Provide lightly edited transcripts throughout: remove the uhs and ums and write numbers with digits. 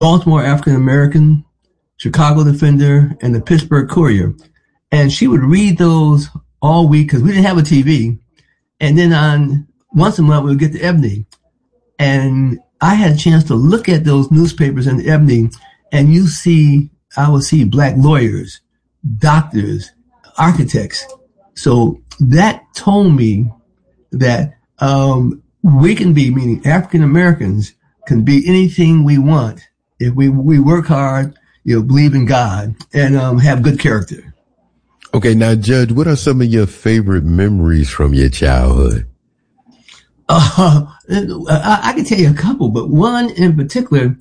Baltimore African American, Chicago Defender, and the Pittsburgh Courier. And she would read those all week because we didn't have a TV. And then on once a month, we would get the Ebony. And I had a chance to look at those newspapers in the Ebony, and I would see black lawyers, doctors, architects. So that told me that we can be, meaning African Americans, can be anything we want if we work hard, believe in God, and have good character. Okay, now, Judge, what are some of your favorite memories from your childhood? I can tell you a couple, but one in particular,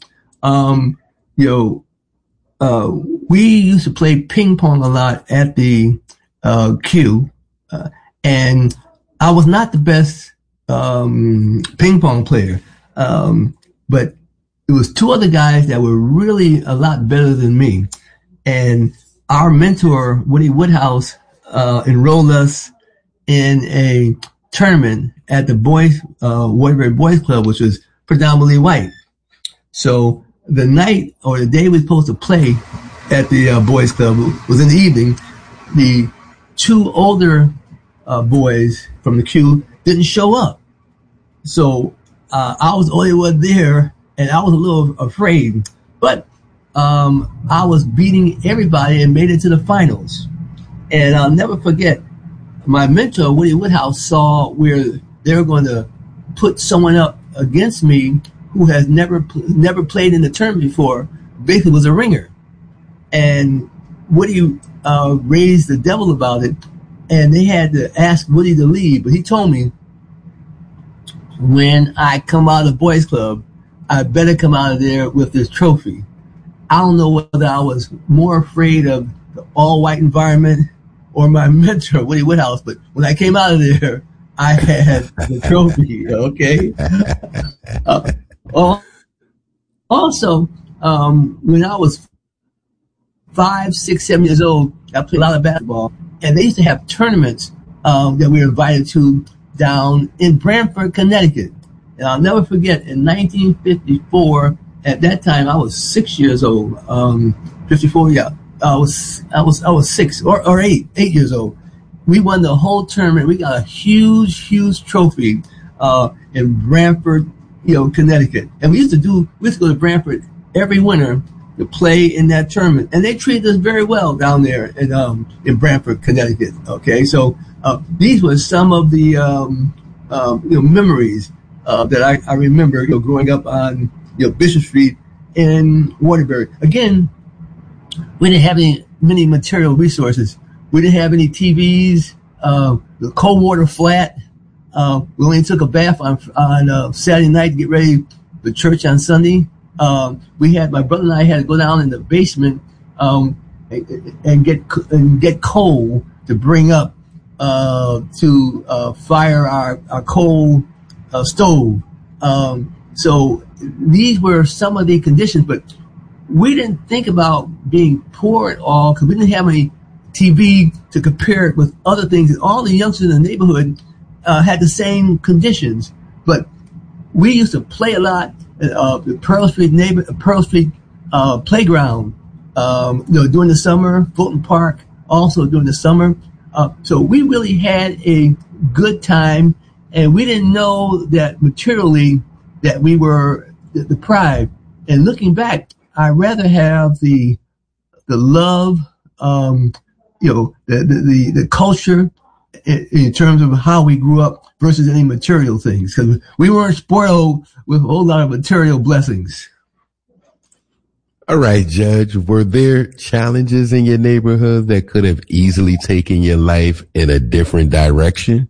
we used to play ping pong a lot at the Q, and I was not the best ping pong player, but it was two other guys that were really a lot better than me, and our mentor Woody Woodhouse enrolled us in a tournament at the Waterbury Boys Club, which was predominantly white. So the night or the day we were supposed to play at the Boys Club was in the evening. The two older boys from the Q didn't show up. So I was the only one there, and I was a little afraid. But I was beating everybody and made it to the finals. And I'll never forget, my mentor, Woody Woodhouse, saw where they were going to put someone up against me who has never played in the tournament before, basically was a ringer. And Woody raised the devil about it, and they had to ask Woody to leave. But he told me, when I come out of the Boys Club, I better come out of there with this trophy. I don't know whether I was more afraid of the all-white environment or my mentor, Woody Woodhouse, but when I came out of there, I had the trophy, okay? Also, when I was 5, 6, 7 years old, I played a lot of basketball, and they used to have tournaments that we were invited to down in Branford, Connecticut. And I'll never forget, in 1954, at that time I was 6 years old. 54, yeah. I was 6 or 8 years old. We won the whole tournament. We got a huge trophy in Branford, Connecticut. And we used to go to Branford every winter to play in that tournament. And they treated us very well down there in Branford, Connecticut. Okay, so these were some of the memories that I remember growing up on Bishop Street in Waterbury. Again, we didn't have many material resources. We didn't have any TVs. The cold water flat. We only took a bath on Saturday night to get ready for church on Sunday. My brother and I had to go down in the basement and get coal to bring up to fire our coal stove. So these were some of the conditions, but we didn't think about being poor at all because we didn't have any TV to compare it with other things. All the youngsters in the neighborhood had the same conditions, but we used to play a lot at the Pearl Street playground. During the summer, Fulton Park also during the summer. So we really had a good time, and we didn't know that materially that we were deprived. And looking back, I'd rather have the love, the culture in terms of how we grew up versus any material things, because we weren't spoiled with a whole lot of material blessings. All right, Judge, were there challenges in your neighborhood that could have easily taken your life in a different direction?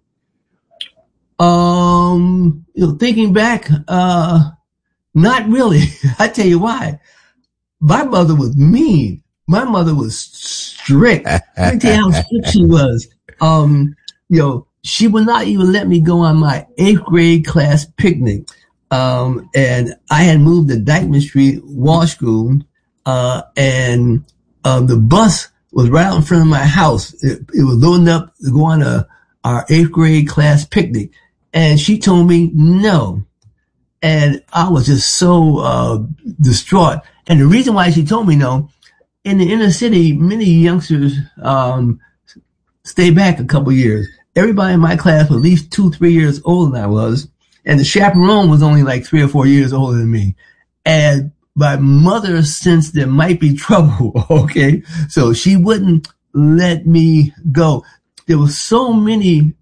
Thinking back, not really. I tell you why. My mother was mean. My mother was strict. Let me tell you how strict she was. She would not even let me go on my 8th grade class picnic. And I had moved to Dyckman Street Walsh School, and the bus was right out in front of my house. It was loading up to go on our 8th grade class picnic. And she told me no. And I was just so distraught. And the reason why she told me no, in the inner city, many youngsters stay back a couple years. Everybody in my class was at least 2-3 years older than I was. And the chaperone was only like 3 or 4 years older than me. And my mother sensed there might be trouble, okay? So she wouldn't let me go. There were so many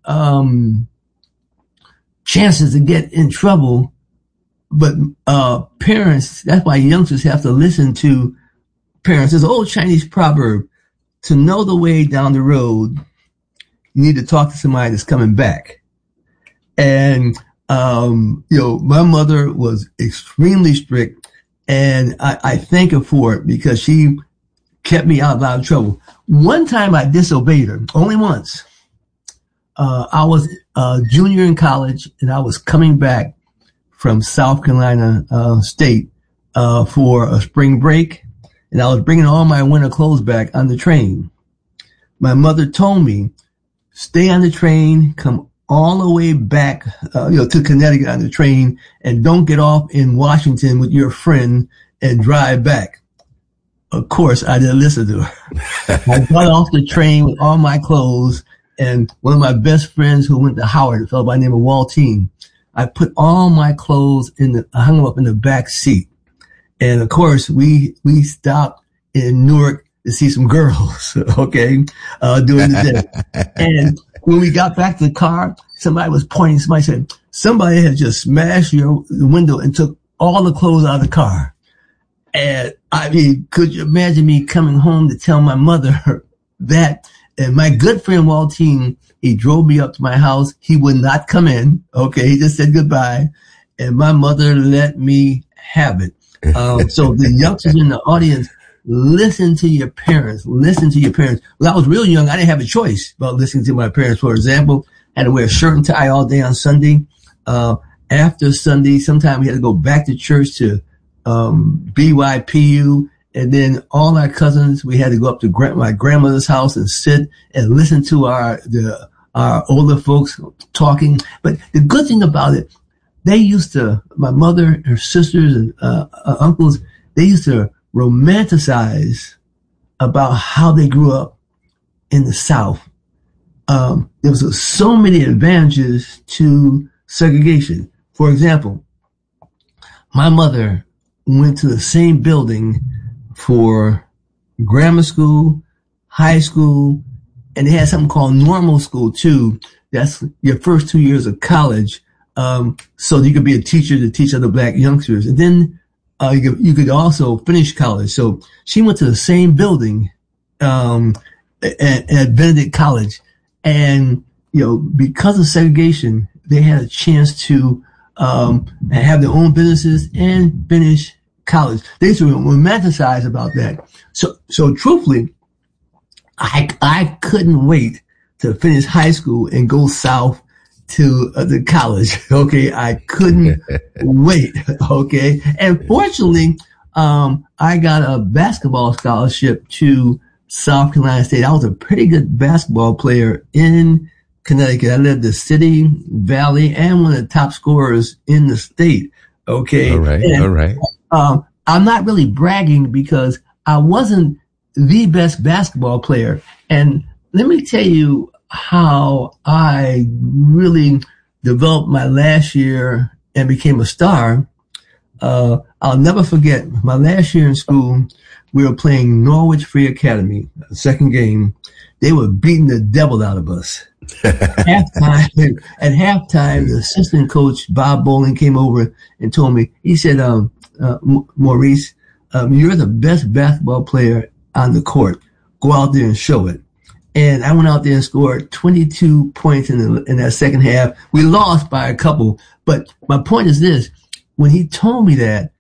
chances to get in trouble, but parents, that's why youngsters have to listen to parents. There's an old Chinese proverb, to know the way down the road, you need to talk to somebody that's coming back. And my mother was extremely strict, and I thank her for it because she kept me out of a lot of trouble. One time I disobeyed her, only once. I was a junior in college, and I was coming back from South Carolina State for a spring break, and I was bringing all my winter clothes back on the train. My mother told me, stay on the train, come all the way back, to Connecticut on the train, and don't get off in Washington with your friend and drive back. Of course, I didn't listen to her. I got off the train with all my clothes, and one of my best friends who went to Howard, a fellow by the name of Waltine, I put all my clothes I hung them up in the back seat. And of course, we stopped in Newark to see some girls, okay, during the day. And when we got back to the car, somebody was pointing, somebody said, somebody had just smashed your window and took all the clothes out of the car. And I mean, could you imagine me coming home to tell my mother that? And my good friend Waltine, he drove me up to my house. He would not come in. Okay. He just said goodbye. And my mother let me have it. So the youngsters in the audience, listen to your parents. Listen to your parents. When I was real young, I didn't have a choice about listening to my parents. For example, I had to wear a shirt and tie all day on Sunday. After Sunday, sometimes we had to go back to church to BYPU. And then all our cousins, we had to go up to my grandmother's house and sit and listen to our older folks talking. But the good thing about it, my mother, her sisters and uncles, they used to romanticize about how they grew up in the South. There was so many advantages to segregation. For example, my mother went to the same building for grammar school, high school, and they had something called normal school too. That's your first 2 years of college. So you could be a teacher to teach other black youngsters. And then, you could also finish college. So she went to the same building, at Benedict College. And, because of segregation, they had a chance to, have their own businesses and finish college. They used to romanticize about that. So truthfully, I couldn't wait to finish high school and go south to the college. Okay. I couldn't wait. Okay. And fortunately, I got a basketball scholarship to South Carolina State. I was a pretty good basketball player in Connecticut. I led the city, valley, and one of the top scorers in the state. Okay. All right. And, all right. I'm not really bragging because I wasn't the best basketball player. And let me tell you how I really developed my last year and became a star. I'll never forget my last year in school. We were playing Norwich Free Academy, second game. They were beating the devil out of us. At halftime, the assistant coach, Bob Bowling, came over and told me, he said, Maurice, you're the best basketball player on the court. Go out there and show it. And I went out there and scored 22 points in that second half. We lost by a couple, but my point is this. When he told me that,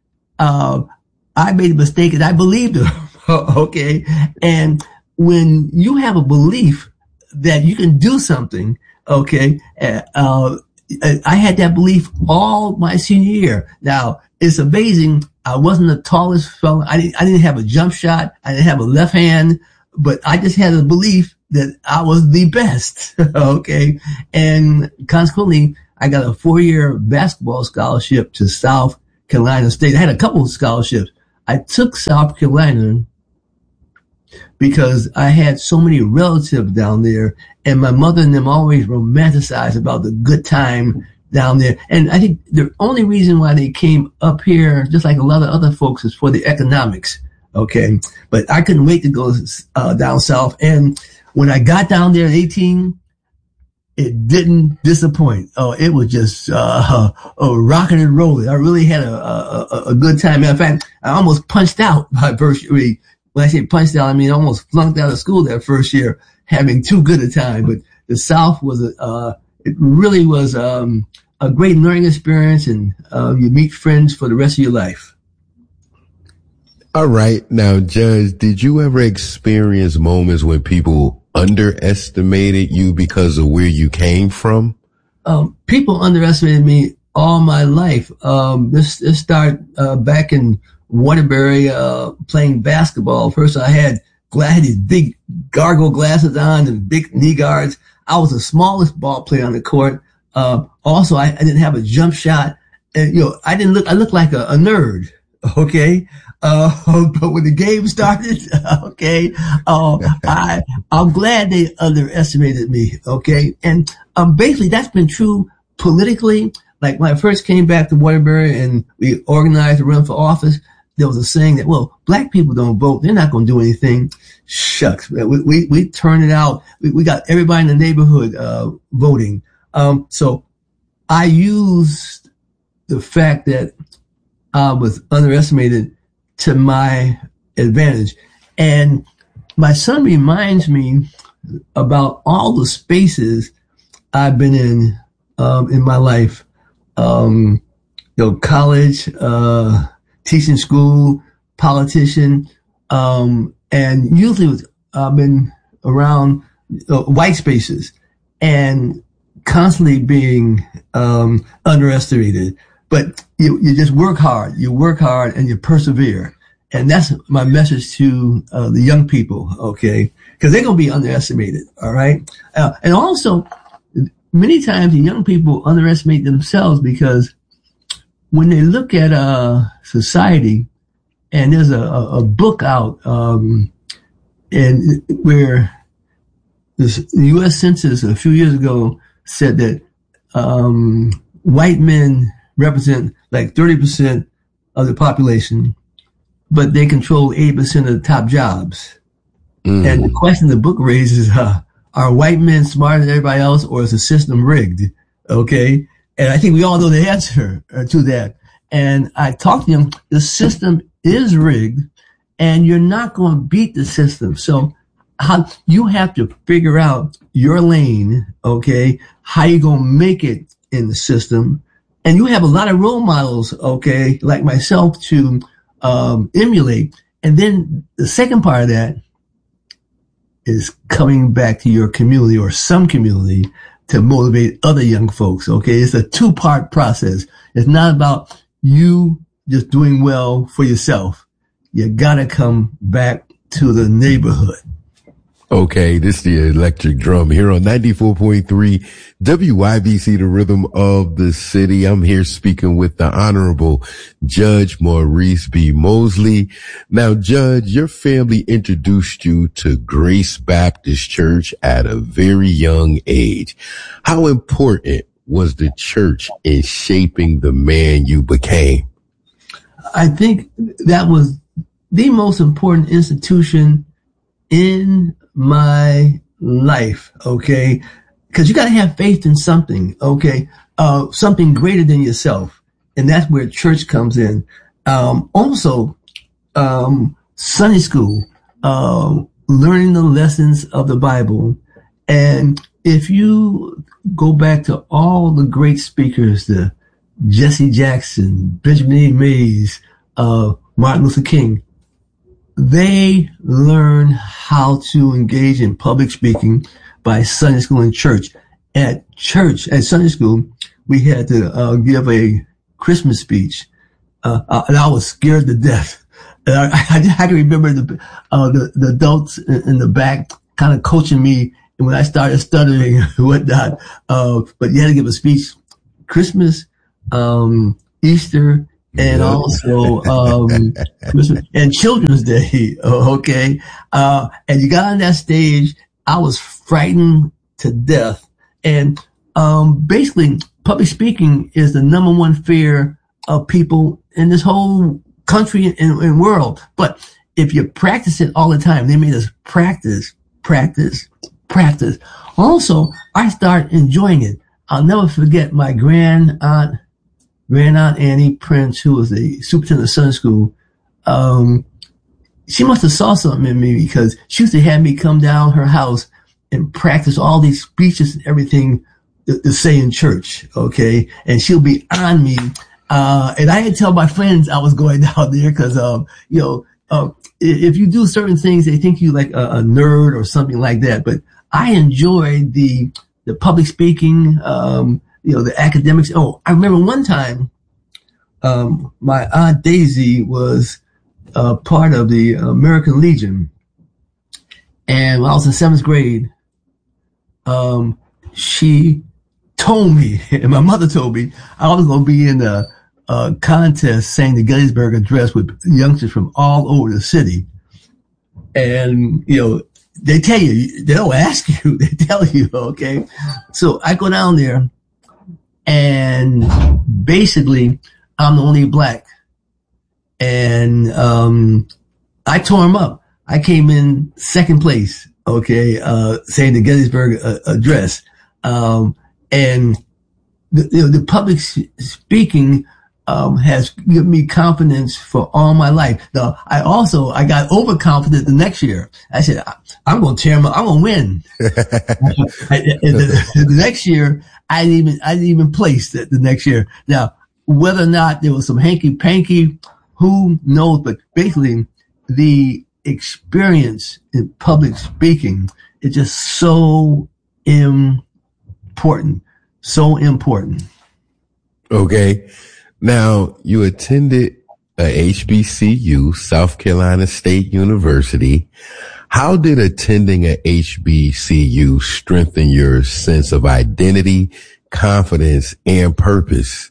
I made a mistake and I believed him. Okay. And when you have a belief that you can do something, okay, I had that belief all my senior year. Now, it's amazing. I wasn't the tallest fella. I didn't have a jump shot. I didn't have a left hand, but I just had a belief that I was the best. Okay. And consequently, I got a 4-year basketball scholarship to South Carolina State. I had a couple of scholarships. I took South Carolina because I had so many relatives down there, and my mother and them always romanticized about the good time down there. And I think the only reason why they came up here, just like a lot of other folks, is for the economics. Okay. But I couldn't wait to go down south. And when I got down there at 18, it didn't disappoint. Oh, it was just rocking and rolling. I really had a good time. Matter of fact, I almost punched out my first year. When I say punched out, I mean I almost flunked out of school that first year, having too good a time. But the South was it really was a great learning experience, and you meet friends for the rest of your life. All right. Now, Judge, did you ever experience moments when people underestimated you because of where you came from? People underestimated me all my life. This started back in Waterbury, playing basketball. First, I had these big gargle glasses on and big knee guards. I was the smallest ball player on the court. Also, I didn't have a jump shot. And, I looked like a nerd. Okay. But when the game started, okay, I'm glad they underestimated me. Okay. And, basically that's been true politically. Like when I first came back to Waterbury and we organized to run for office, there was a saying that, well, black people don't vote. They're not going to do anything. Shucks. We turned it out. We got everybody in the neighborhood, voting. So I used the fact that I was underestimated to my advantage. And my son reminds me about all the spaces I've been in my life. College, teaching school, politician, and usually I've been around white spaces and constantly being underestimated. But you just work hard, and you persevere. And that's my message to the young people, okay? Because they're going to be underestimated, all right? And also, many times the young people underestimate themselves because when they look at society, and there's a book out and where the U.S. Census a few years ago said that white men represent like 30% of the population, but they control 80% of the top jobs. Mm. And the question the book raises, are white men smarter than everybody else, or is the system rigged? Okay. And I think we all know the answer to that. And I talked to them, the system is rigged and you're not going to beat the system. So you have to figure out your lane, okay, how you going to make it in the system. And you have a lot of role models, okay, like myself to emulate. And then the second part of that is coming back to your community or some community to motivate other young folks, okay? It's a two-part process. It's not about you just doing well for yourself. You gotta come back to the neighborhood. Okay, this is the Electric Drum here on 94.3 WYBC, the rhythm of the city. I'm here speaking with the Honorable Judge Maurice B. Mosley. Now, Judge, your family introduced you to Grace Baptist Church at a very young age. How important was the church in shaping the man you became? I think that was the most important institution in my life, okay? Because you got to have faith in something, okay? Something greater than yourself. And that's where church comes in. Also, Sunday school, learning the lessons of the Bible. And if you go back to all the great speakers, the Jesse Jackson, Benjamin A. Mays, Martin Luther King, they learn how to engage in public speaking by Sunday school and church. At Sunday school, we had to give a Christmas speech, and I was scared to death. And I can remember the adults in the back kind of coaching me, and when I started stuttering and whatnot, but you had to give a speech Christmas, Easter, and Yep. also Christmas and Children's Day. Okay, and you got on that stage. I was frightened to death, and basically, public speaking is the number one fear of people in this whole country and world. But if you practice it all the time, they made us practice. Also, I started enjoying it. I'll never forget my grand aunt Annie Prince, who was the superintendent of Sunday school. She must have saw something in me because she used to have me come down her house and practice all these speeches and everything to say in church. Okay. And she'll be on me. And I had to tell my friends I was going down there because, if you do certain things, they think you like a nerd or something like that. But I enjoyed the public speaking, the academics. Oh, I remember one time, my Aunt Daisy was part of the American Legion. And when I was in 7th grade, she told me, and my mother told me, I was going to be in a contest saying the Gettysburg Address with youngsters from all over the city. And, they tell you, they don't ask you, they tell you, okay? So I go down there, and basically, I'm the only black. And I tore him up. I came in 2nd place, okay, saying the Gettysburg Address. And the public speaking has given me confidence for all my life. Now, I got overconfident the next year. I said, I'm going to tear him up. I'm going to win. The next year, I didn't even place the next year. Now, whether or not there was some hanky-panky, who knows? But basically, the experience in public speaking is just so important. So important. Okay. Now, you attended a HBCU, South Carolina State University. How did attending a HBCU strengthen your sense of identity, confidence, and purpose?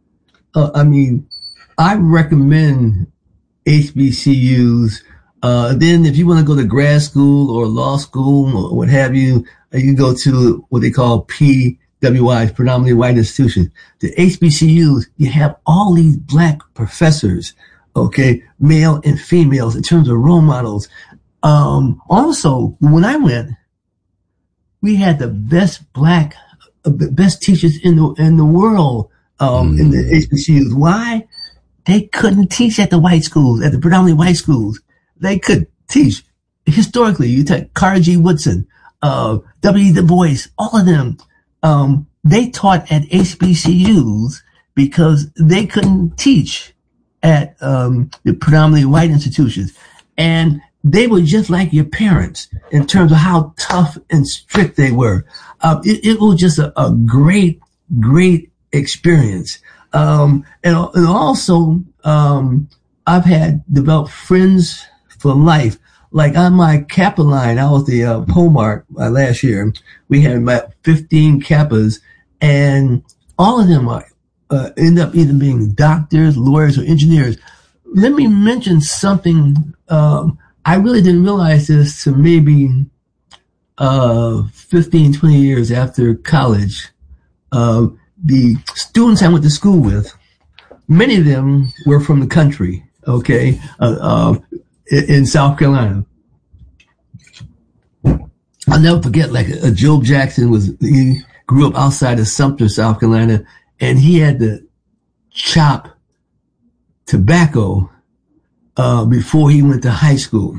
I recommend HBCUs. Then if you want to go to grad school or law school or what have you, you go to what they call PWIs, predominantly white institutions. The HBCUs, you have all these black professors, okay, male and females in terms of role models. Also, when I went, we had the best teachers in the world, in the HBCUs. Why? They couldn't teach at the white schools, at the predominantly white schools. They could teach. Historically, you take Carter G. Woodson, W. Du Bois, all of them. They taught at HBCUs because they couldn't teach at the predominantly white institutions. And they were just like your parents in terms of how tough and strict they were. It was just a great experience. And also, I've developed friends for life. Like on my Kappa line, I was the Pomart last year. We had about 15 Kappas, and all of them end up either being doctors, lawyers, or engineers. Let me mention something. I really didn't realize this to maybe 15, 20 years after college. The students I went to school with, many of them were from the country, okay, in South Carolina. I'll never forget, like, Joe Jackson he grew up outside of Sumter, South Carolina, and he had to chop tobacco before he went to high school.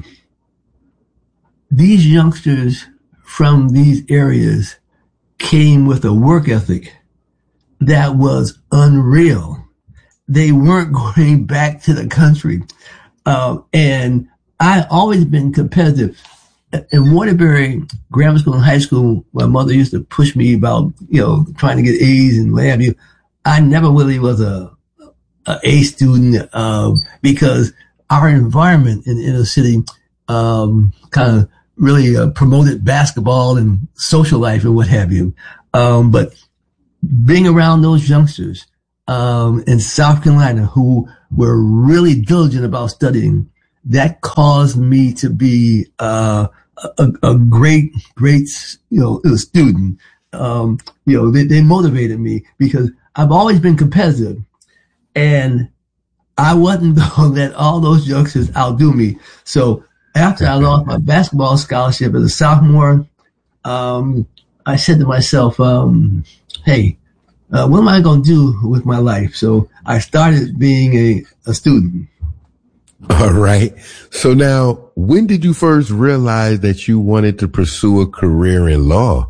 These youngsters from these areas came with a work ethic that was unreal. They weren't going back to the country. And I always been competitive. In Waterbury Grammar School and high school, my mother used to push me about, trying to get A's and what have you. I never really was a A student, because our environment in the inner city, kind of really promoted basketball and social life and what have you. But being around those youngsters, in South Carolina who were really diligent about studying. That caused me to be a great student. They motivated me because I've always been competitive, and I wasn't going to let all those youngsters outdo me. So after I lost my basketball scholarship as a sophomore, I said to myself, hey, what am I going to do with my life? So I started being a student. All right. So now, when did you first realize that you wanted to pursue a career in law?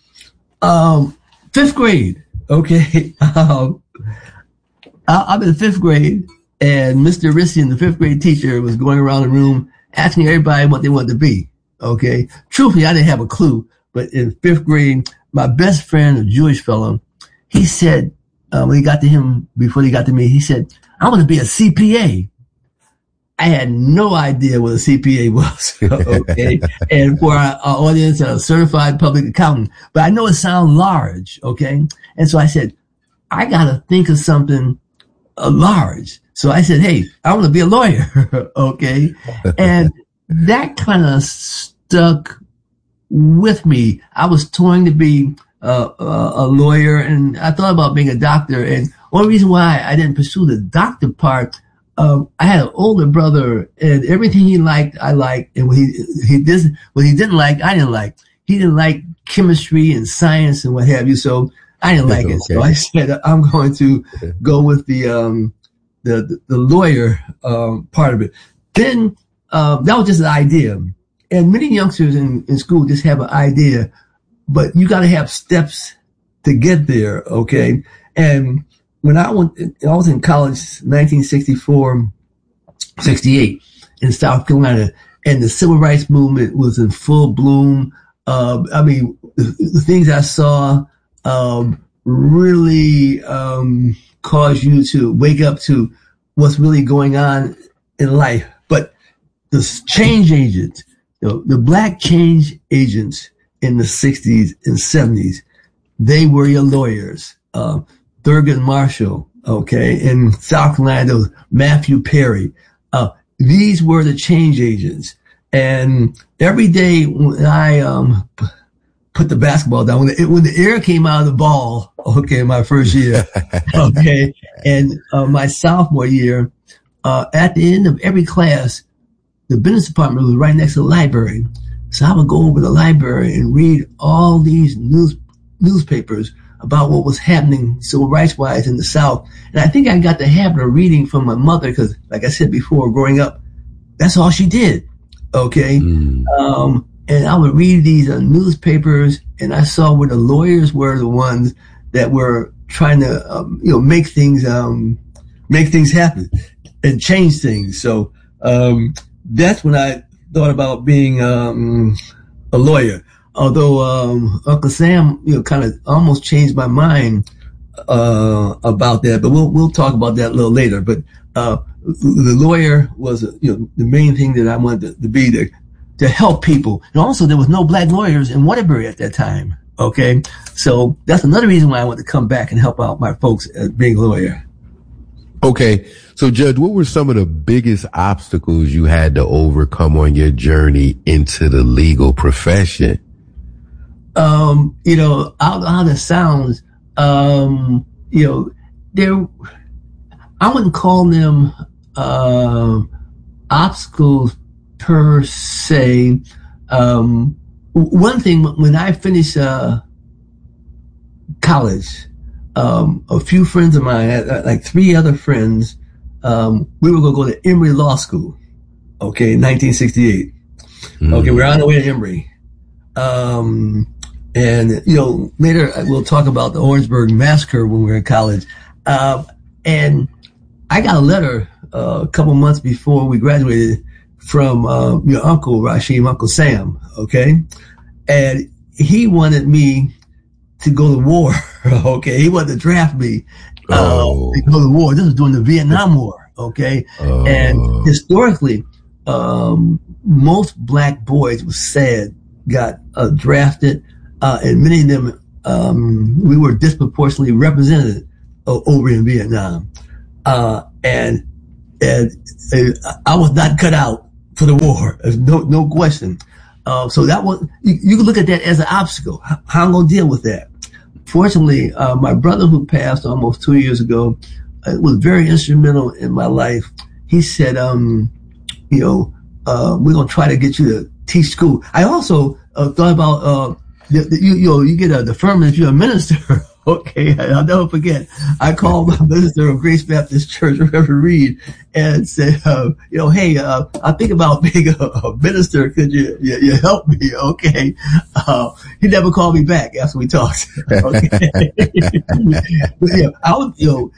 Fifth grade. Okay. I'm in fifth grade, and Mr. Rissian, the fifth grade teacher, was going around the room asking everybody what they wanted to be. Okay. Truthfully, I didn't have a clue, but in fifth grade, my best friend, a Jewish fellow, he said, when he got to him, before he got to me, he said, I want to be a CPA. I had no idea what a CPA was. Okay. And for our audience, a certified public accountant, but I know it sounds large. Okay. And so I said, I got to think of something large. So I said, hey, I want to be a lawyer. Okay. And that kind of stuck with me. I was toying to be a lawyer, and I thought about being a doctor. And one reason why I didn't pursue the doctor part, I had an older brother, and everything he liked, I liked, and what he didn't like, I didn't like. He didn't like chemistry and science and what have you, so I didn't like it. So I said, I'm going to go with the lawyer part of it. Then that was just an idea, and many youngsters in school just have an idea, but you got to have steps to get there. Okay, and when I was in college, 1964, 68 in South Carolina, and the civil rights movement was in full bloom. The things I saw, really, caused you to wake up to what's really going on in life. But the change agents, the black change agents in the 60s and 70s, they were your lawyers. Thurgood Marshall, okay, in South Carolina, there was Matthew Perry. These were the change agents. And every day when I put the basketball down, when the air came out of the ball, okay, my first year, okay, and my sophomore year, at the end of every class, the business department was right next to the library. So I would go over to the library and read all these newspapers about what was happening civil rights wise in the South. And I think I got the habit of reading from my mother because, like I said before, growing up, that's all she did. Okay. And I would read these newspapers, and I saw where the lawyers were the ones that were trying to, make things happen and change things. So, that's when I thought about being, a lawyer. Although, Uncle Sam, kind of almost changed my mind, about that, but we'll talk about that a little later. But, the lawyer was, the main thing that I wanted to be to help people. And also there was no black lawyers in Waterbury at that time. Okay. So that's another reason why I wanted to come back and help out my folks as being a lawyer. Okay. So Judge, what were some of the biggest obstacles you had to overcome on your journey into the legal profession? How that sounds, I wouldn't call them, obstacles per se. One thing, when I finished, college, a few friends of mine, like 3 other friends, we were going to go to Emory Law School. Okay. In 1968. Mm-hmm. Okay. We're on the way to Emory. And, later we'll talk about the Orangeburg massacre when we were in college. And I got a letter, a couple months before we graduated from, your uncle, Rashim, Uncle Sam. Okay. And he wanted me to go to war. Okay. He wanted to draft me, to go to war. This was during the Vietnam War. Okay. And historically, most black boys was sad, got drafted, and many of them, we were disproportionately represented. over in Vietnam. And I was not cut out for the war. There's no question. So that was, you can look at that as an obstacle. How I'm going to deal with that? Fortunately, my brother who passed almost 2 years ago was very instrumental in my life. He said, we're going to try to get you to teach school. I also thought about, you get a deferment if you're a minister. Okay, I'll never forget. I called the minister of Grace Baptist Church, Reverend Reed, and said, hey, I think about being a minister. Could you help me? Okay. He never called me back after we talked. Okay. But yeah, I was,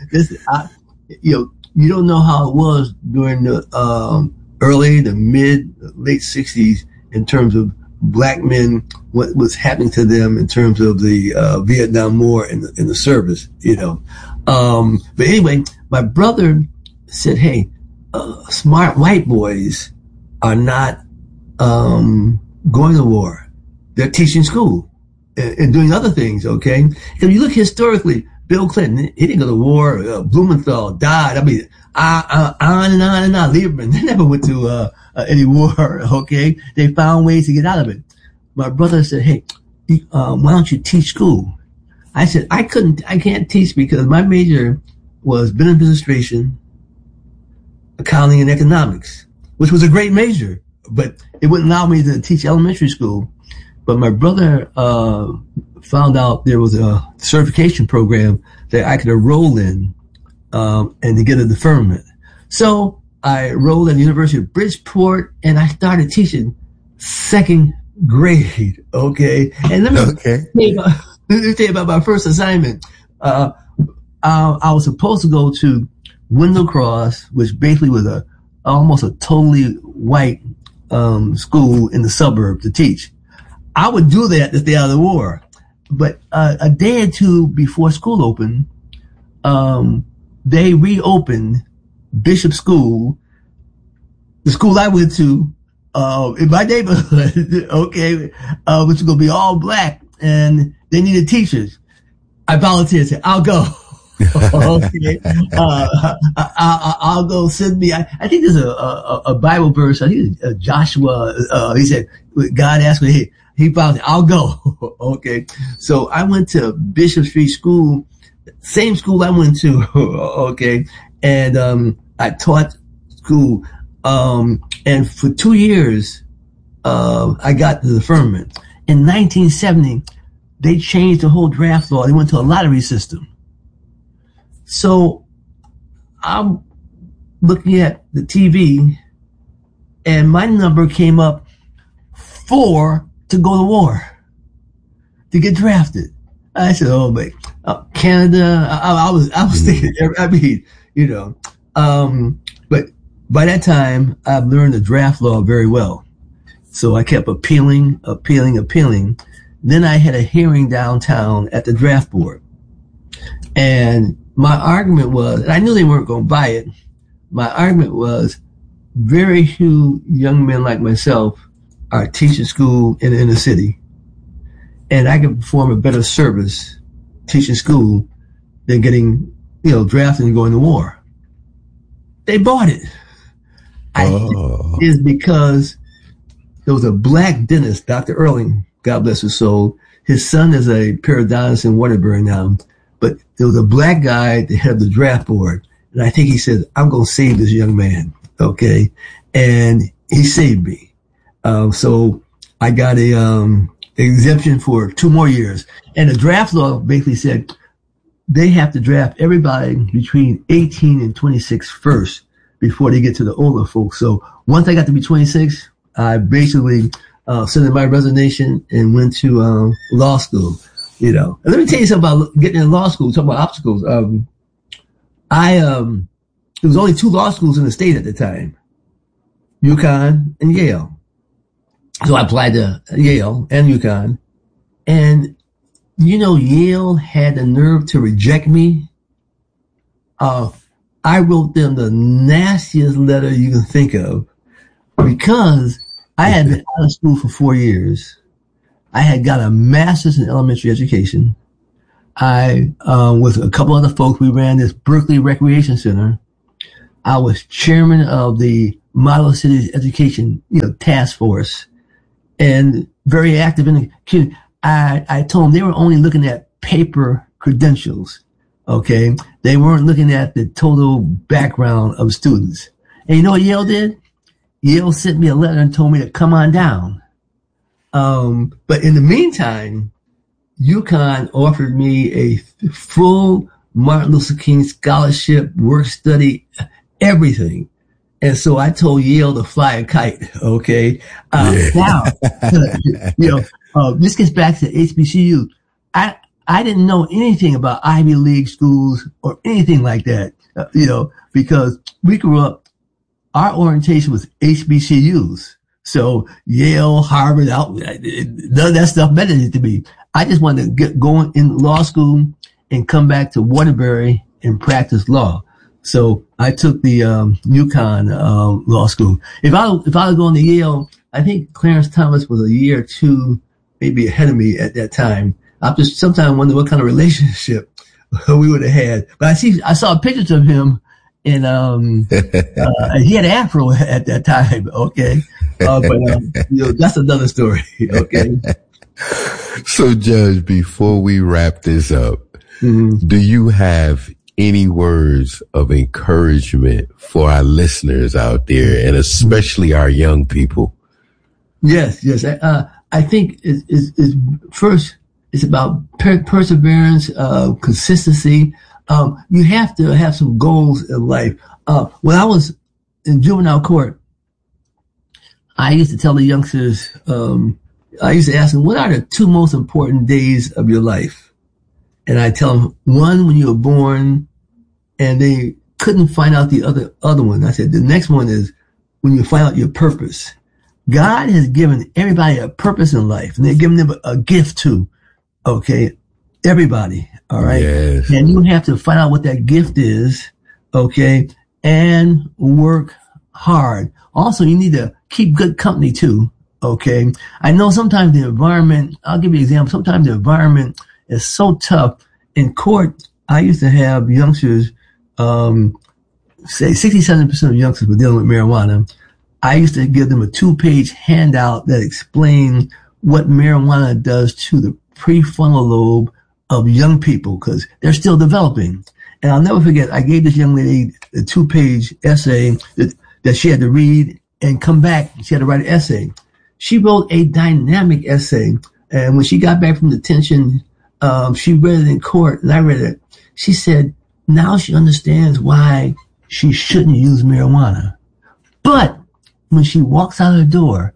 you don't know how it was during the early to late 60s in terms of black men, what was happening to them in terms of the Vietnam War in the service, But anyway, my brother said, hey, smart white boys are not going to war. They're teaching school and doing other things, okay? If you look historically, Bill Clinton, he didn't go to war. Blumenthal died. I mean, on and on and on. Lieberman, they never went to any war, okay? They found ways to get out of it. My brother said, hey, why don't you teach school? I said, I can't teach because my major was business administration, accounting, and economics, which was a great major, but it wouldn't allow me to teach elementary school. But my brother found out there was a certification program that I could enroll in and to get a deferment. So I enrolled at the University of Bridgeport, and I started teaching second grade. Okay, and let me tell you about my first assignment. I was supposed to go to Wendell Cross, which basically was almost a totally white school in the suburb to teach. I would do that to stay out of the war, but a day or two before school opened, they reopened Bishop School, the school I went to, in my neighborhood, okay, which is going to be all black, and they needed teachers. I volunteered, said, I'll go. Okay. I'll go send me, I think there's a Bible verse, I think it's Joshua, he said, God asked me, hey, he volunteered, I'll go. Okay. So I went to Bishop Street School, same school I went to, okay, and I taught school, and for 2 years, I got the deferment. In 1970, they changed the whole draft law. They went to a lottery system. So I'm looking at the TV, and my number came up 4 to go to war, to get drafted. I said, oh, man, Canada. I was thinking, I mean, but by that time, I've learned the draft law very well. So I kept appealing. Then I had a hearing downtown at the draft board. And my argument was, and I knew they weren't going to buy it, my argument was very few young men like myself are teaching school in the inner city. And I can perform a better service teaching school than getting, drafted and going to war. They bought it. I think it's because there was a black dentist, Dr. Erling, God bless his soul. His son is a periodontist in Waterbury now. But there was a black guy that had the draft board. And I think he said, I'm going to save this young man. Okay. And he saved me. So I got a exemption for 2 more years. And the draft law basically said they have to draft everybody between 18 and 26 first before they get to the older folks. So once I got to be 26, I basically sent in my resignation and went to law school. And let me tell you something about getting in law school, talking about obstacles. There was only 2 law schools in the state at the time, UConn and Yale. So I applied to Yale and UConn. And, Yale had the nerve to reject me. I wrote them the nastiest letter you can think of because I had been out of school for 4 years. I had got a master's in elementary education. I, with a couple other folks, we ran this Berkeley Recreation Center. I was chairman of the Model Cities Education, task force, and very active in the community. I told them they were only looking at paper credentials. Okay. They weren't looking at the total background of students. And you know what Yale did? Yale sent me a letter and told me to come on down. But in the meantime, UConn offered me a full Martin Luther King scholarship, work study, everything. And so I told Yale to fly a kite. Okay. Now, this gets back to HBCU. I didn't know anything about Ivy League schools or anything like that, because we grew up, our orientation was HBCUs. So Yale, Harvard, none of that stuff mattered to me. I just wanted to get going in law school and come back to Waterbury and practice law. So I took the UConn law school. If I was going to Yale, I think Clarence Thomas was a year or two maybe ahead of me at that time. I just sometimes wonder what kind of relationship we would have had. But I saw pictures of him, and he had an afro at that time. Okay, but that's another story. Okay. So, Judge, before we wrap this up, do you have any words of encouragement for our listeners out there, and especially our young people? Yes. I think it's first, it's about perseverance, consistency. You have to have some goals in life. When I was in juvenile court, I used to tell the youngsters, I used to ask them, what are the two most important days of your life? And I tell them, one, when you were born, and they couldn't find out the other one. I said, the next one is when you find out your purpose. God has given everybody a purpose in life, and they're giving them a gift too. Okay. Everybody. All right. Yes. And you have to find out what that gift is. Okay. And work hard. Also, you need to keep good company too. Okay. I know sometimes the environment, I'll give you an example. Sometimes the environment is so tough. In court, I used to have youngsters, say 67% of youngsters were dealing with marijuana. I used to give them a 2-page handout that explained what marijuana does to the prefrontal lobe of young people, because they're still developing. And I'll never forget, I gave this young lady a 2-page essay that she had to read and come back. She had to write an essay. She wrote a dynamic essay. And when she got back from detention, she read it in court, and I read it. She said, now she understands why she shouldn't use marijuana. But when she walks out the door,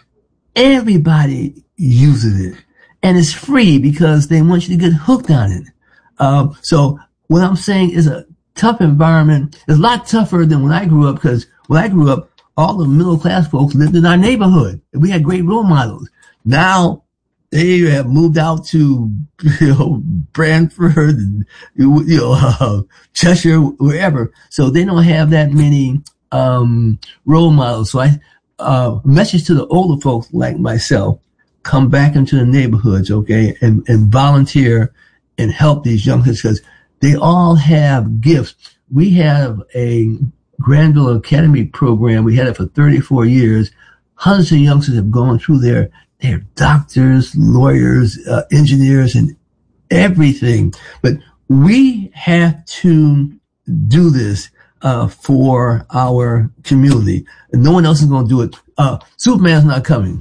everybody uses it. And it's free because they want you to get hooked on it. So what I'm saying is a tough environment. It's a lot tougher than when I grew up, because when I grew up, all the middle class folks lived in our neighborhood. And we had great role models. Now they have moved out to, Brantford, and, Cheshire, wherever. So they don't have that many, role models. So message to the older folks like myself, come back into the neighborhoods, okay, and volunteer and help these youngsters, because they all have gifts. We have a Granville Academy program. We had it for 34 years. Hundreds of youngsters have gone through there. They're doctors, lawyers, engineers, and everything. But we have to do this for our community. And no one else is going to do it. Superman's not coming.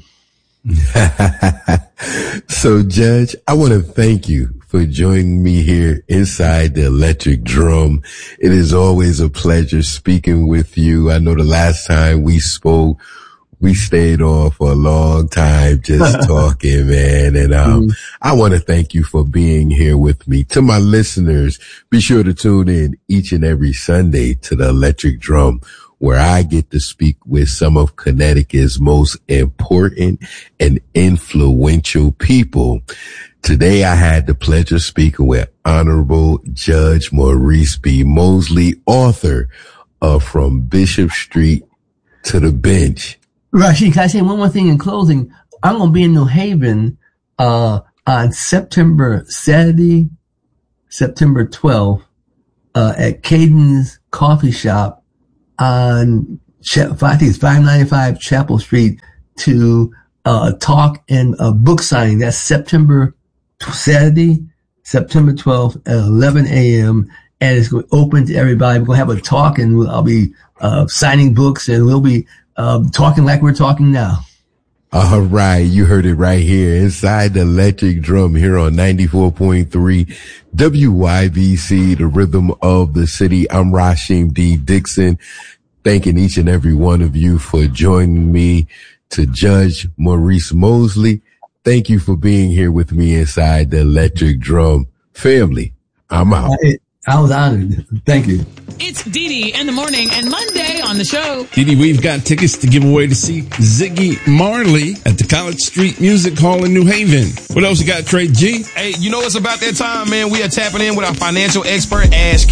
So, Judge, I want to thank you for joining me here inside the Electric Drum. It is always a pleasure speaking with you. I know the last time we spoke, we stayed on for a long time just talking, man. And I want to thank you for being here with me. To my listeners, be sure to tune in each and every Sunday to the Electric Drum, where I get to speak with some of Connecticut's most important and influential people. Today, I had the pleasure of speaking with Honorable Judge Maurice B. Mosley, author of From Bishop Street to the Bench. Rashid, can I say one more thing in closing? I'm going to be in New Haven on Saturday, September 12th, at Caden's Coffee Shop on, I think it's 595 Chapel Street to, talk and a book signing. That's Saturday, September 12th at 11 a.m. And it's going to open to everybody. We're going to have a talk and I'll be, signing books and we'll be, talking like we're talking now. All right. You heard it right here inside the Electric Drum here on 94.3 WYBC, the rhythm of the city. I'm Rasheem D. Dixon, thanking each and every one of you for joining me. To Judge Maurice Mosley, thank you for being here with me inside the Electric Drum. Family, I'm out. I was honored. Thank you. It's Dee Dee in the morning and Monday on the show. Dee Dee, we've got tickets to give away to see Ziggy Marley at the College Street Music Hall in New Haven. What else you got, Trey G? Hey, you know it's about that time, man. We are tapping in with our financial expert, Ash